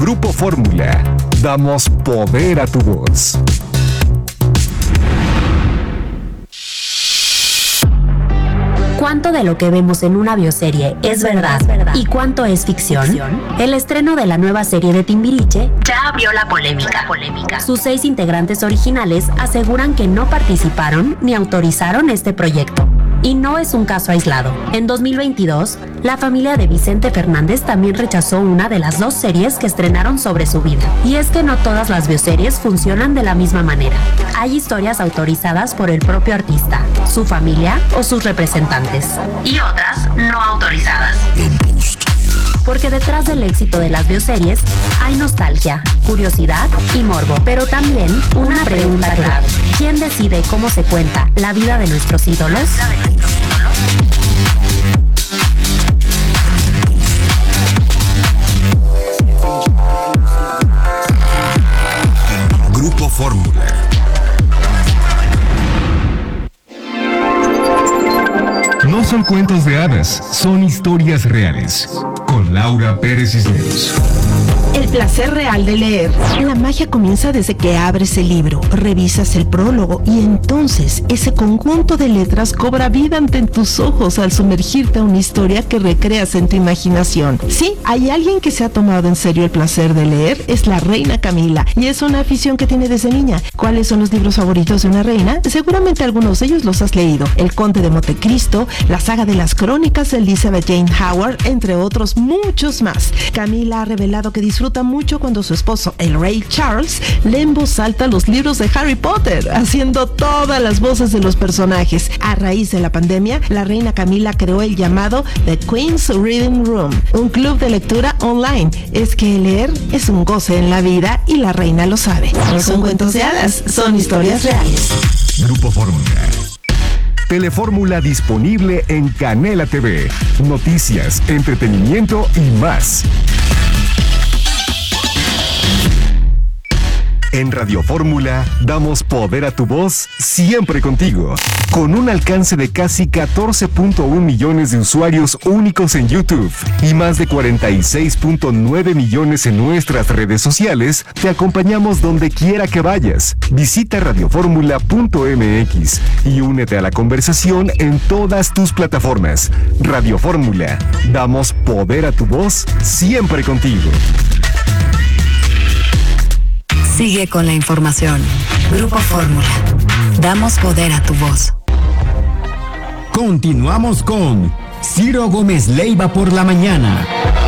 Grupo Fórmula. Damos poder a tu voz. ¿Cuánto de lo que vemos en una bioserie es verdad y cuánto es ficción? El estreno de la nueva serie de Timbiriche ya abrió la polémica. Sus 6 integrantes originales aseguran que no participaron ni autorizaron este proyecto. Y no es un caso aislado. En 2022, la familia de Vicente Fernández también rechazó una de las 2 series que estrenaron sobre su vida. Y es que no todas las bioseries funcionan de la misma manera. Hay historias autorizadas por el propio artista, su familia o sus representantes. Y otras no autorizadas. Porque detrás del éxito de las bioseries hay nostalgia, curiosidad y morbo. Pero también una pregunta clave. ¿Quién decide cómo se cuenta la vida de nuestros ídolos? Grupo Fórmula. No son cuentos de hadas, son historias reales. Con Laura Pérez Cisneros. El placer real de leer. La magia comienza desde que abres el libro, revisas el prólogo y entonces ese conjunto de letras cobra vida ante tus ojos al sumergirte a una historia que recreas en tu imaginación. Sí, hay alguien que se ha tomado en serio el placer de leer, es la reina Camila, y es una afición que tiene desde niña. ¿Cuáles son los libros favoritos de una reina? Seguramente algunos de ellos los has leído. El Conde de Montecristo, la saga de las crónicas de Elizabeth Jane Howard, entre otros muchos más. Camila ha revelado que disfruta mucho cuando su esposo, el rey Charles, lee en voz alta los libros de Harry Potter, haciendo todas las voces de los personajes. A raíz de la pandemia, la reina Camila creó el llamado The Queen's Reading Room, un club de lectura online. Es que leer es un goce en la vida y la reina lo sabe. No son cuentos de hadas, son historias reales. Grupo Fórmula. Telefórmula disponible en Canela TV. Noticias, entretenimiento y más. En Radio Fórmula damos poder a tu voz siempre contigo. Con un alcance de casi 14.1 millones de usuarios únicos en YouTube y más de 46.9 millones en nuestras redes sociales, te acompañamos donde quiera que vayas. Visita radioformula.mx y únete a la conversación en todas tus plataformas. Radio Fórmula, damos poder a tu voz siempre contigo. Sigue con la información. Grupo Fórmula. Damos poder a tu voz. Continuamos con Ciro Gómez Leiva por la mañana.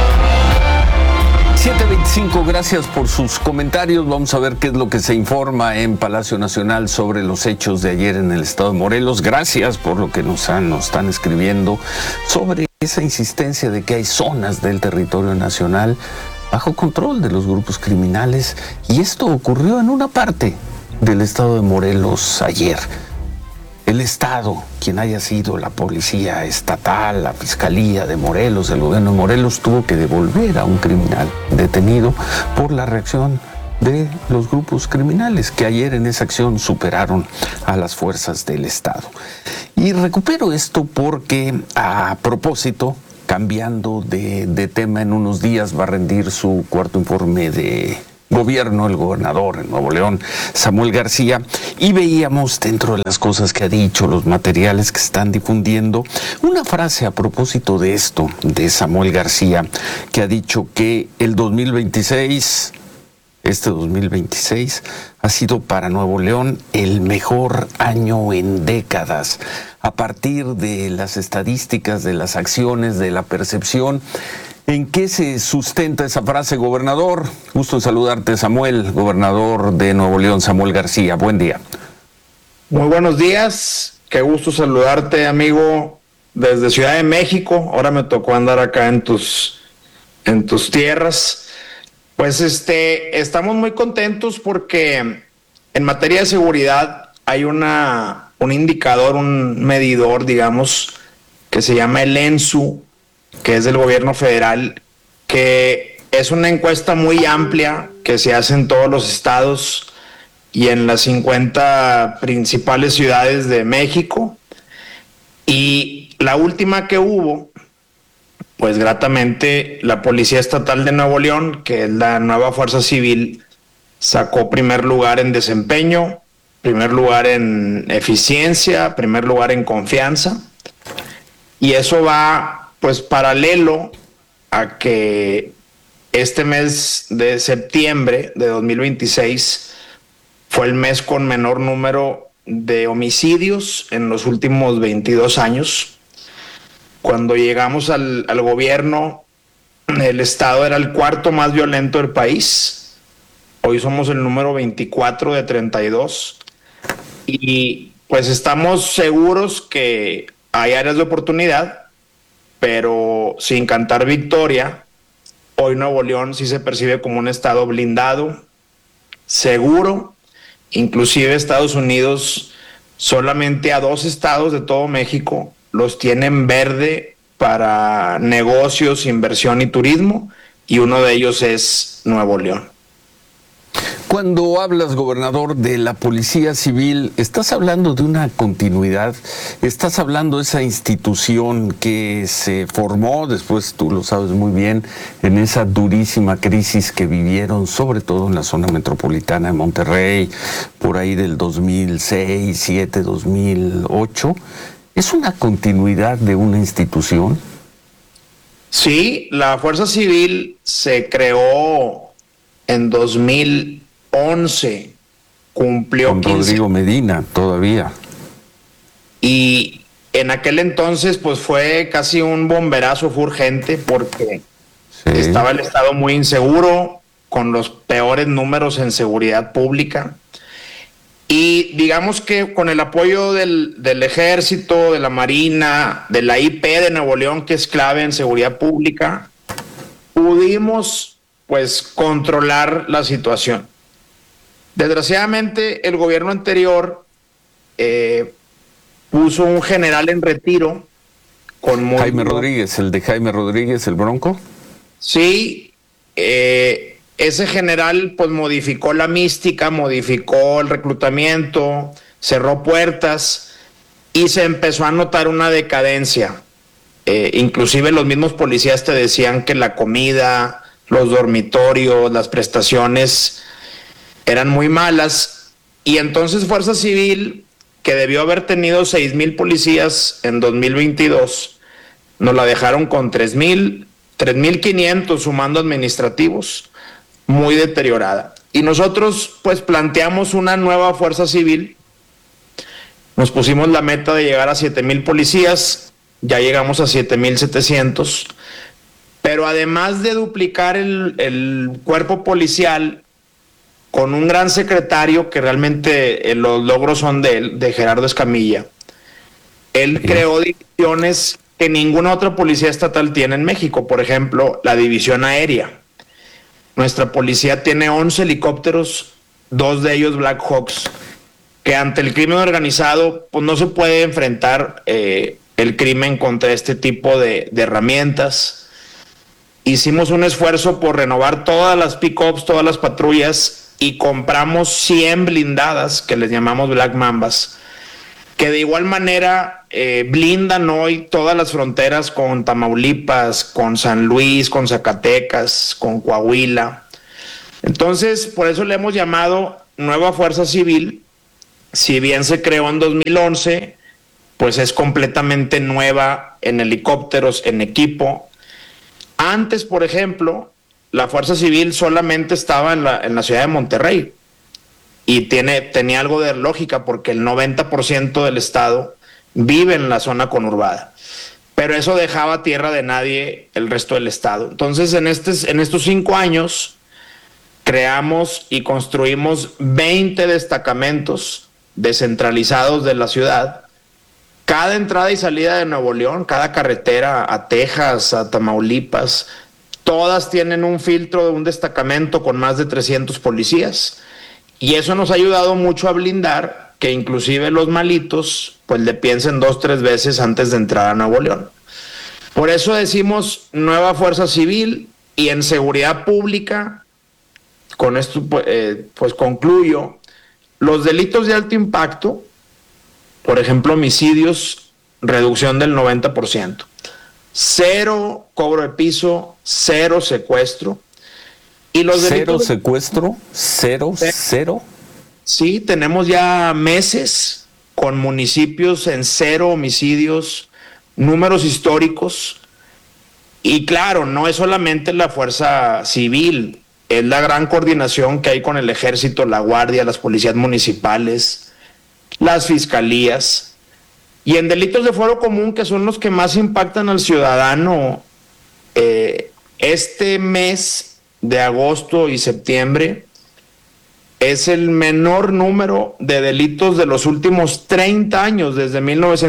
7:25, gracias por sus comentarios. Vamos a ver qué es lo que se informa en Palacio Nacional sobre los hechos de ayer en el estado de Morelos. Gracias por lo que nos están escribiendo sobre esa insistencia de que hay zonas del territorio nacional bajo control de los grupos criminales, y esto ocurrió en una parte del estado de Morelos ayer. El estado, quien haya sido la policía estatal, la fiscalía de Morelos, el gobierno de Morelos, tuvo que devolver a un criminal detenido por la reacción de los grupos criminales que ayer en esa acción superaron a las fuerzas del estado. Y recupero esto porque, a propósito, cambiando de tema, en unos días va a rendir su cuarto informe de gobierno el gobernador en Nuevo León, Samuel García, y veíamos dentro de las cosas que ha dicho, los materiales que están difundiendo, una frase a propósito de esto, de Samuel García, que ha dicho que el 2026, este 2026, ha sido para Nuevo León el mejor año en décadas. A partir de las estadísticas, de las acciones, de la percepción, ¿en qué se sustenta esa frase, gobernador? Gusto en saludarte, Samuel, gobernador de Nuevo León, Samuel García. Buen día. Muy buenos días. Qué gusto saludarte, amigo, desde Ciudad de México. Ahora me tocó andar acá en tus tierras. Pues estamos muy contentos porque en materia de seguridad hay un indicador, un medidor, digamos, que se llama el ENSU, que es del gobierno federal, que es una encuesta muy amplia que se hace en todos los estados y en las 50 principales ciudades de México. Y la última que hubo pues gratamente la Policía Estatal de Nuevo León, que es la nueva Fuerza Civil, sacó primer lugar en desempeño, primer lugar en eficiencia, primer lugar en confianza. Y eso va pues paralelo a que este mes de septiembre de 2026 fue el mes con menor número de homicidios en los últimos 22 años. Cuando llegamos al gobierno, el estado era el cuarto más violento del país. Hoy somos el número 24 de 32. Y pues estamos seguros que hay áreas de oportunidad, pero sin cantar victoria, hoy Nuevo León sí se percibe como un estado blindado, seguro. Inclusive Estados Unidos, solamente a 2 estados de todo México los tiene en verde para negocios, inversión y turismo, y uno de ellos es Nuevo León. Cuando hablas, gobernador, de la Policía Civil, ¿estás hablando de una continuidad? ¿Estás hablando de esa institución que se formó, después tú lo sabes muy bien, en esa durísima crisis que vivieron, sobre todo en la zona metropolitana de Monterrey, por ahí del 2006, 2007, 2008? ¿Es una continuidad de una institución? Sí, la Fuerza Civil se creó en 2011, cumplió con 15. Rodrigo Medina todavía. Y en aquel entonces pues fue casi un bomberazo, fue urgente porque estaba el estado muy inseguro, con los peores números en seguridad pública. Y digamos que con el apoyo del Ejército, de la Marina, de la IP de Nuevo León, que es clave en seguridad pública, pudimos pues controlar la situación. Desgraciadamente el gobierno anterior puso un general en retiro con Jaime Rodríguez, el de Jaime Rodríguez, el Bronco. Sí, ese general pues modificó la mística, modificó el reclutamiento, cerró puertas y se empezó a notar una decadencia. Inclusive los mismos policías te decían que la comida, los dormitorios, las prestaciones eran muy malas, y entonces Fuerza Civil, que debió haber tenido 6,000 policías en 2022, nos la dejaron con 3,500 sumando administrativos, muy deteriorada. Y nosotros pues planteamos una nueva Fuerza Civil, nos pusimos la meta de llegar a 7,000 policías, ya llegamos a 7,700, pero además de duplicar el cuerpo policial con un gran secretario que realmente los logros son de él, de Gerardo Escamilla, él creó divisiones que ninguna otra policía estatal tiene en México. Por ejemplo, la división aérea. Nuestra policía tiene 11 helicópteros, 2 de ellos Black Hawks, que ante el crimen organizado pues no se puede enfrentar el crimen contra este tipo de herramientas. Hicimos un esfuerzo por renovar todas las pick-ups, todas las patrullas, y compramos 100 blindadas, que les llamamos Black Mambas, que de igual manera blindan hoy todas las fronteras con Tamaulipas, con San Luis, con Zacatecas, con Coahuila. Entonces, por eso le hemos llamado Nueva Fuerza Civil. Si bien se creó en 2011, pues es completamente nueva en helicópteros, en equipo. Antes, por ejemplo, la Fuerza Civil solamente estaba en la ciudad de Monterrey, y tenía algo de lógica porque el 90% del estado vive en la zona conurbada, pero eso dejaba tierra de nadie el resto del estado. Entonces en estos 5 años creamos y construimos 20 destacamentos descentralizados de la ciudad. Cada entrada y salida de Nuevo León, cada carretera a Texas, a Tamaulipas, todas tienen un filtro de un destacamento con más de 300 policías. Y eso nos ha ayudado mucho a blindar que inclusive los malitos pues le piensen 2-3 veces antes de entrar a Nuevo León. Por eso decimos Nueva Fuerza Civil. Y en seguridad pública, con esto pues concluyo, los delitos de alto impacto, por ejemplo homicidios, reducción del 90%. 0 cobro de piso, 0 secuestro. Y los ¿Cero secuestro? ¿Cero? Sí, tenemos ya meses con municipios en 0 homicidios, números históricos. Y claro, no es solamente la fuerza civil, es la gran coordinación que hay con el ejército, la guardia, las policías municipales, las fiscalías. Y en delitos de fuero común, que son los que más impactan al ciudadano, este mes de agosto y septiembre es el menor número de delitos de los últimos 30 años, desde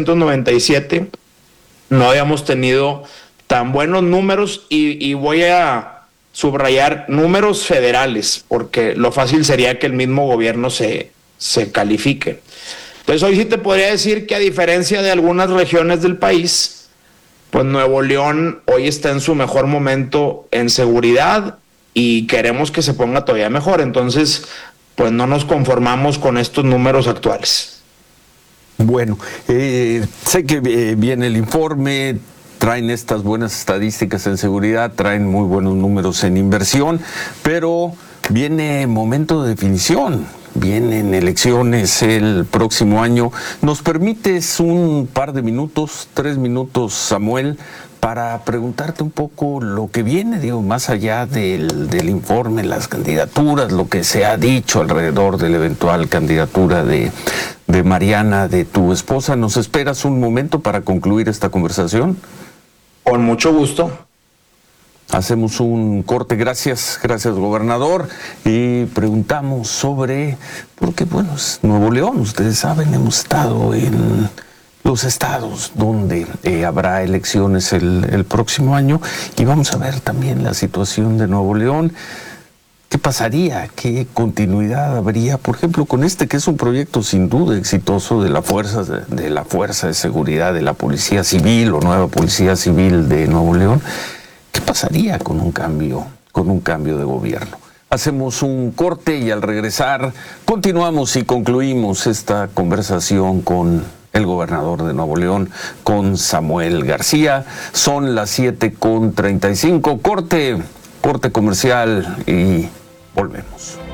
1997. No habíamos tenido tan buenos números y voy a subrayar números federales, porque lo fácil sería que el mismo gobierno se califique. Entonces hoy sí te podría decir que, a diferencia de algunas regiones del país, pues Nuevo León hoy está en su mejor momento en seguridad y queremos que se ponga todavía mejor. Entonces, pues no nos conformamos con estos números actuales. Bueno, sé que viene el informe, traen estas buenas estadísticas en seguridad, traen muy buenos números en inversión, pero viene momento de definición, vienen elecciones el próximo año. ¿Nos permites un par de minutos, 3 minutos, Samuel, para preguntarte un poco lo que viene, digo, más allá del informe, las candidaturas, lo que se ha dicho alrededor de la eventual candidatura de Mariana, de tu esposa? ¿Nos esperas un momento para concluir esta conversación? Con mucho gusto. Hacemos un corte, gracias gobernador, y preguntamos sobre, porque bueno, es Nuevo León, ustedes saben, hemos estado en los estados donde habrá elecciones el próximo año, y vamos a ver también la situación de Nuevo León. ¿Qué pasaría? ¿Qué continuidad habría, por ejemplo, con este, que es un proyecto sin duda exitoso de la Fuerza de Seguridad de la Policía Civil o Nueva Policía Civil de Nuevo León? ¿Qué pasaría con un cambio de gobierno? Hacemos un corte y al regresar continuamos y concluimos esta conversación con el gobernador de Nuevo León, con Samuel García. Son las 7:35. Corte comercial y volvemos.